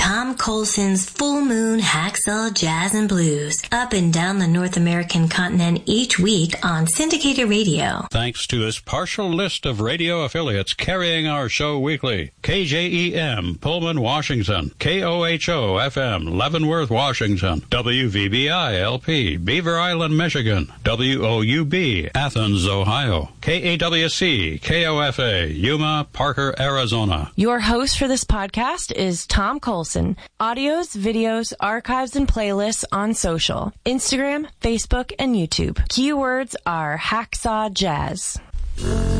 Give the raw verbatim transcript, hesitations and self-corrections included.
Tom Colson's Full Moon Hacksaw Jazz and Blues up and down the North American continent each week on syndicated radio. Thanks to this partial list of radio affiliates carrying our show weekly. K J E M, Pullman, Washington. K O H O F M, Leavenworth, Washington. W V B I L P, Beaver Island, Michigan. W O U B, Athens, Ohio. K A W C, K O F A, Yuma, Parker, Arizona. Your host for this podcast is Tom Colson. Audios, videos, archives, and playlists on social. Instagram, Facebook, and YouTube. Keywords are Hacksaw Jazz.